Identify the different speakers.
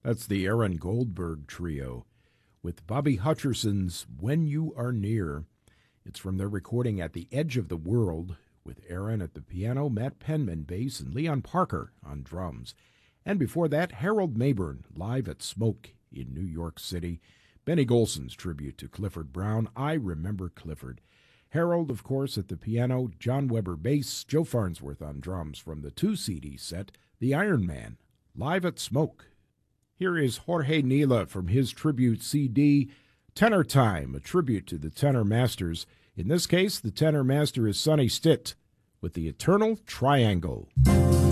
Speaker 1: That's the Aaron Goldberg Trio with Bobby Hutcherson's When You Are Near. It's from their recording At the Edge of the World, with Aaron at the piano, Matt Penman bass, and Leon Parker on drums. And before that, Harold Mabern live at Smoke in New York City. Benny Golson's tribute to Clifford Brown, I Remember Clifford. Harold, of course, at the piano, John Weber bass, Joe Farnsworth on drums from the 2-CD set, The Iron Man, live at Smoke. Here is Jorge Nila from his tribute CD, Tenor Time, a tribute to the tenor masters. In this case, the tenor master is Sonny Stitt with the Eternal Triangle.